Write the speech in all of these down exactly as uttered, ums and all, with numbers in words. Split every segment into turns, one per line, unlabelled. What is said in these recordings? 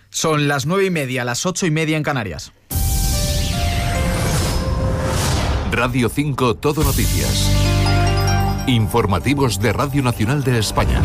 Son las nueve y media, las ocho y media en Canarias.
Radio cinco Todo Noticias. Informativos de Radio Nacional de España.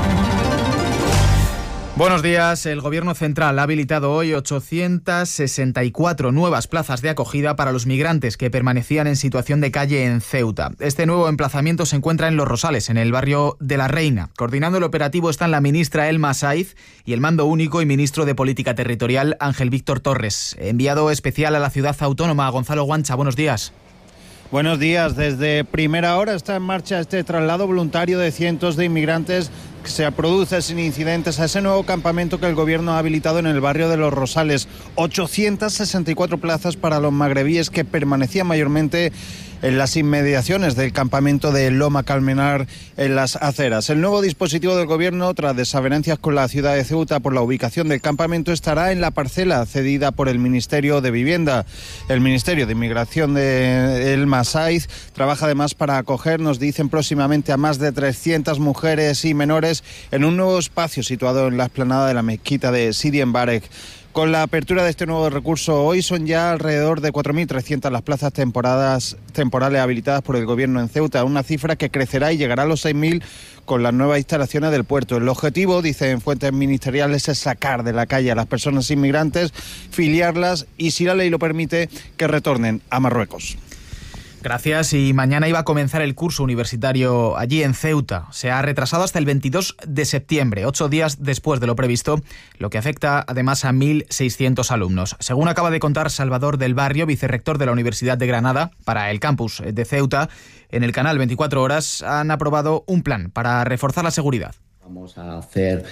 Buenos días. El Gobierno Central ha habilitado hoy ochocientas sesenta y cuatro nuevas plazas de acogida para los migrantes que permanecían en situación de calle en Ceuta. Este nuevo emplazamiento se encuentra en Los Rosales, en el barrio de La Reina. Coordinando el operativo están la ministra Elma Saiz y el Mando Único y ministro de Política Territorial Ángel Víctor Torres. Enviado especial a la ciudad autónoma, Gonzalo Guancha. Buenos días.
Buenos días. Desde primera hora está en marcha este traslado voluntario de cientos de inmigrantes que se produce sin incidentes a ese nuevo campamento que el Gobierno ha habilitado en el barrio de Los Rosales. ochocientas sesenta y cuatro plazas para los magrebíes que permanecían mayormente en las inmediaciones del campamento de Loma Calmenar en Las Aceras. El nuevo dispositivo del Gobierno, tras desavenencias con la ciudad de Ceuta por la ubicación del campamento, estará en la parcela cedida por el Ministerio de Vivienda. El Ministerio de Inmigración de Elma Saiz trabaja además para acoger, nos dicen próximamente, a más de trescientas mujeres y menores en un nuevo espacio situado en la explanada de la mezquita de Sidi Mbarek. Con la apertura de este nuevo recurso, hoy son ya alrededor de cuatro mil trescientas las plazas temporadas, temporales habilitadas por el Gobierno en Ceuta, una cifra que crecerá y llegará a los seis mil con las nuevas instalaciones del puerto. El objetivo, dicen fuentes ministeriales, es sacar de la calle a las personas inmigrantes, filiarlas y, si la ley lo permite, que retornen a Marruecos.
Gracias. Y mañana iba a comenzar el curso universitario allí en Ceuta. Se ha retrasado hasta el veintidós de septiembre, ocho días después de lo previsto, lo que afecta además a mil seiscientos alumnos. Según acaba de contar Salvador del Barrio, vicerrector de la Universidad de Granada, para el campus de Ceuta, en el canal veinticuatro horas han aprobado un plan para reforzar la seguridad.
Vamos a hacer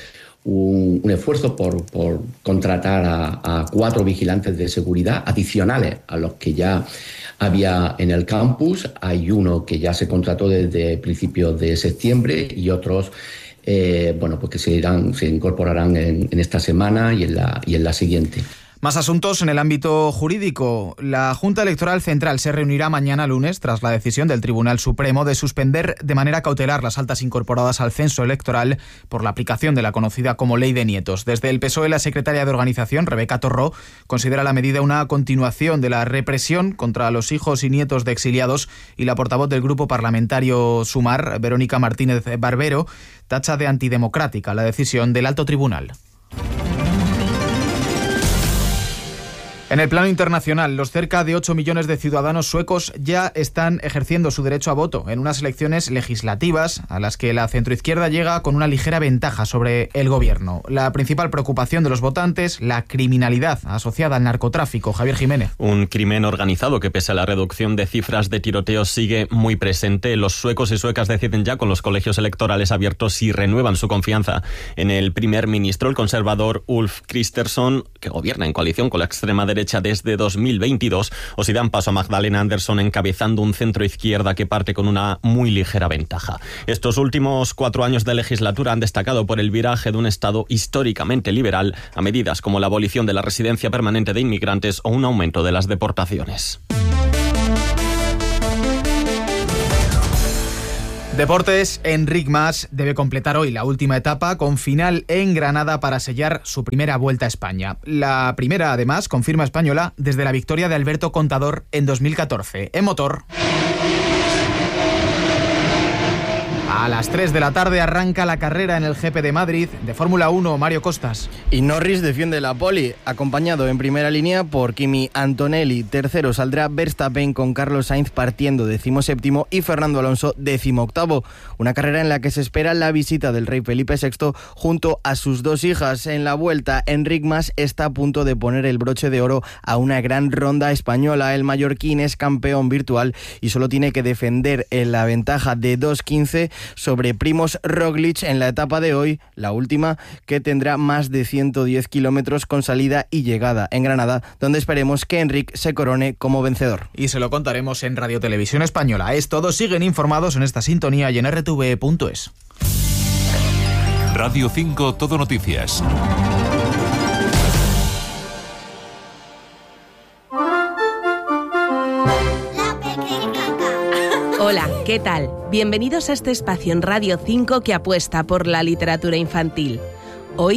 un, un esfuerzo por, por contratar a, a cuatro vigilantes de seguridad adicionales a los que ya había en el campus. Hay uno que ya se contrató desde principios de septiembre y otros eh, bueno, pues que se, irán, se incorporarán en, en esta semana y en la, y en la siguiente.
Más asuntos en el ámbito jurídico. La Junta Electoral Central se reunirá mañana lunes tras la decisión del Tribunal Supremo de suspender de manera cautelar las altas incorporadas al censo electoral por la aplicación de la conocida como Ley de Nietos. Desde el P S O E, la secretaria de Organización, Rebeca Torró, considera la medida una continuación de la represión contra los hijos y nietos de exiliados, y la portavoz del grupo parlamentario Sumar, Verónica Martínez Barbero, tacha de antidemocrática la decisión del Alto Tribunal. En el plano internacional, los cerca de ocho millones de ciudadanos suecos ya están ejerciendo su derecho a voto en unas elecciones legislativas a las que la centroizquierda llega con una ligera ventaja sobre el gobierno. La principal preocupación de los votantes, la criminalidad asociada al narcotráfico. Javier Jiménez.
Un crimen organizado que, pese a la reducción de cifras de tiroteos, sigue muy presente. Los suecos y suecas deciden ya con los colegios electorales abiertos si renuevan su confianza en el primer ministro, el conservador Ulf Kristersson, que gobierna en coalición con la extrema derecha desde dos mil veintidós, o si dan paso a Magdalena Andersson encabezando un centro izquierda que parte con una muy ligera ventaja. Estos últimos cuatro años de legislatura han destacado por el viraje de un Estado históricamente liberal a medidas como la abolición de la residencia permanente de inmigrantes o un aumento de las deportaciones.
Deportes. Enric Mas debe completar hoy la última etapa con final en Granada para sellar su primera vuelta a España. La primera, además, confirma española desde la victoria de Alberto Contador en dos mil catorce. En motor. A las tres de la tarde arranca la carrera en el G P de Madrid de Fórmula uno. Mario Costas.
Y Norris defiende la pole, acompañado en primera línea por Kimi Antonelli. Tercero saldrá Verstappen, con Carlos Sainz partiendo decimoséptimo y Fernando Alonso decimoctavo. Una carrera en la que se espera la visita del rey Felipe sexto junto a sus dos hijas. En la vuelta, Enric Mas está a punto de poner el broche de oro a una gran ronda española. El mallorquín es campeón virtual y solo tiene que defender en la ventaja de dos quince sobre Primož Roglič en la etapa de hoy, la última, que tendrá más de ciento diez kilómetros con salida y llegada en Granada, donde esperemos que Enric se corone como vencedor.
Y se lo contaremos en Radio Televisión Española. Es todo. Siguen informados en esta sintonía y en r t v punto es.
Radio cinco Todo Noticias.
Hola, ¿qué tal? Bienvenidos a este espacio en Radio cinco que apuesta por la literatura infantil. Hoy,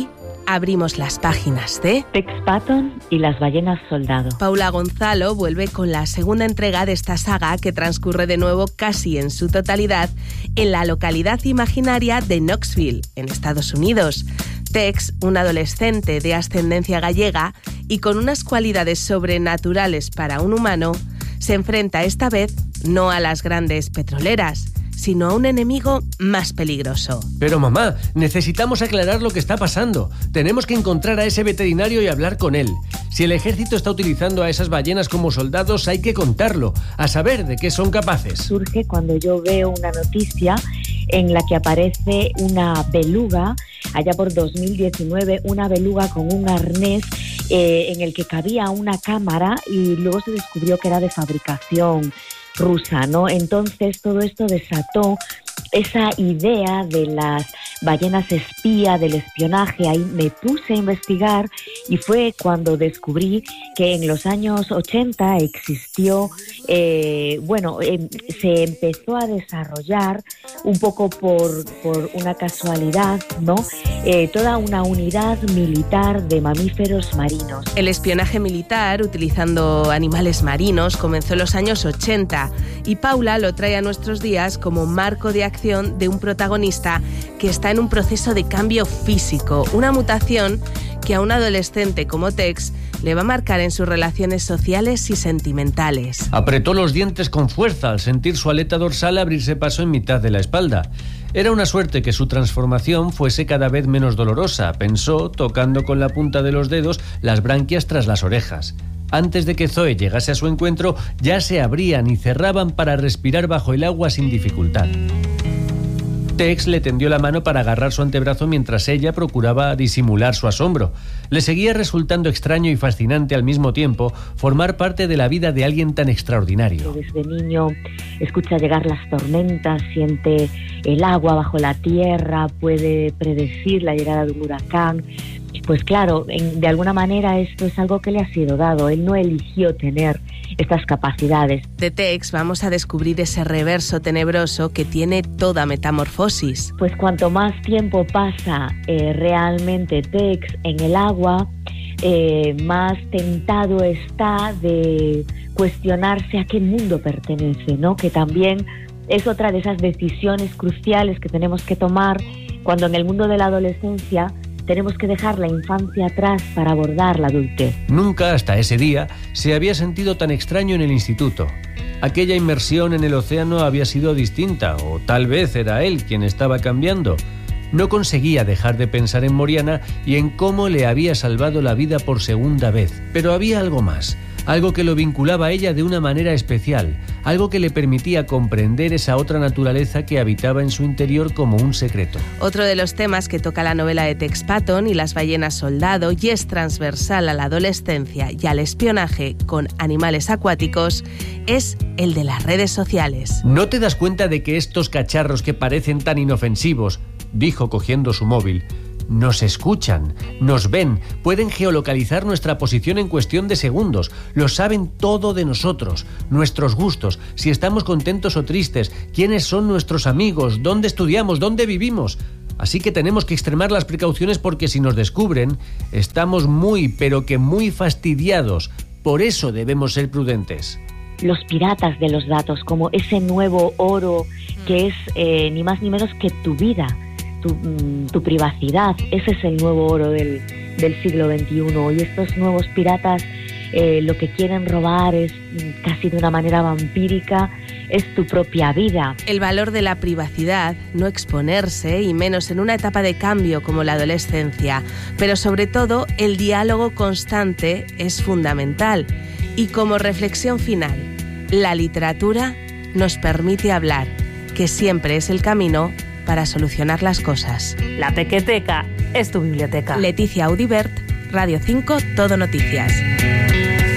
abrimos las páginas de
Tex Patton y las ballenas soldado.
Paula Gonzalo vuelve con la segunda entrega de esta saga que transcurre de nuevo casi en su totalidad en la localidad imaginaria de Knoxville, en Estados Unidos. Tex, un adolescente de ascendencia gallega y con unas cualidades sobrenaturales para un humano, se enfrenta esta vez no a las grandes petroleras, sino a un enemigo más peligroso.
Pero mamá, necesitamos aclarar lo que está pasando. Tenemos que encontrar a ese veterinario y hablar con él. Si el ejército está utilizando a esas ballenas como soldados, hay que contarlo, a saber de qué son capaces.
Surge cuando yo veo una noticia en la que aparece una beluga, allá por dos mil diecinueve, una beluga con un arnés eh, en el que cabía una cámara y luego se descubrió que era de fabricación rusa, ¿no? Entonces todo esto desató esa idea de las ballenas espía, del espionaje. Ahí me puse a investigar y fue cuando descubrí que en los años ochenta existió, eh, bueno, eh, se empezó a desarrollar un poco por, por una casualidad, ¿no? Eh, toda una unidad militar de mamíferos marinos.
El espionaje militar utilizando animales marinos comenzó en los años ochenta y Paula lo trae a nuestros días como marco de acción de un protagonista que está en un proceso de cambio físico, una mutación que a un adolescente como Tex le va a marcar en sus relaciones sociales y sentimentales.
Apretó los dientes con fuerza al sentir su aleta dorsal abrirse paso en mitad de la espalda. Era una suerte que su transformación fuese cada vez menos dolorosa, pensó, tocando con la punta de los dedos las branquias tras las orejas. Antes de que Zoe llegase a su encuentro, ya se abrían y cerraban para respirar bajo el agua sin dificultad. Tex le tendió la mano para agarrar su antebrazo mientras ella procuraba disimular su asombro. Le seguía resultando extraño y fascinante al mismo tiempo formar parte de la vida de alguien tan extraordinario.
Desde niño escucha llegar las tormentas, siente el agua bajo la tierra, puede predecir la llegada de un huracán. Pues claro, en, de alguna manera esto es algo que le ha sido dado. Él no eligió tener estas capacidades.
De Tex vamos a descubrir ese reverso tenebroso que tiene toda metamorfosis.
Pues cuanto más tiempo pasa eh, realmente Tex en el agua, eh, más tentado está de cuestionarse a qué mundo pertenece, ¿no? Que también es otra de esas decisiones cruciales que tenemos que tomar cuando en el mundo de la adolescencia tenemos que dejar la infancia atrás para abordar la adultez.
Nunca hasta ese día se había sentido tan extraño en el instituto. Aquella inmersión en el océano había sido distinta, o tal vez era él quien estaba cambiando. No conseguía dejar de pensar en Moriana y en cómo le había salvado la vida por segunda vez. Pero había algo más, algo que lo vinculaba a ella de una manera especial, algo que le permitía comprender esa otra naturaleza que habitaba en su interior como un secreto.
Otro de los temas que toca la novela de Tex Patton y las ballenas soldado y es transversal a la adolescencia y al espionaje con animales acuáticos es el de las redes sociales.
¿No te das cuenta de que estos cacharros que parecen tan inofensivos, dijo cogiendo su móvil, nos escuchan, nos ven, pueden geolocalizar nuestra posición en cuestión de segundos, lo saben todo de nosotros, nuestros gustos, si estamos contentos o tristes, quiénes son nuestros amigos, dónde estudiamos, dónde vivimos? Así que tenemos que extremar las precauciones porque si nos descubren, estamos muy, pero que muy fastidiados. Por eso debemos ser prudentes.
Los piratas de los datos, como ese nuevo oro que es eh, ni más ni menos que tu vida. Tu, tu privacidad, ese es el nuevo oro del, del siglo veintiuno y estos nuevos piratas eh, lo que quieren robar es casi de una manera vampírica, es tu propia vida.
El valor de la privacidad, no exponerse y menos en una etapa de cambio como la adolescencia, pero sobre todo el diálogo constante es fundamental y como reflexión final, la literatura nos permite hablar, que siempre es el camino para solucionar las cosas.
La Pequeteca es tu biblioteca.
Leticia Audibert, Radio cinco, Todo Noticias.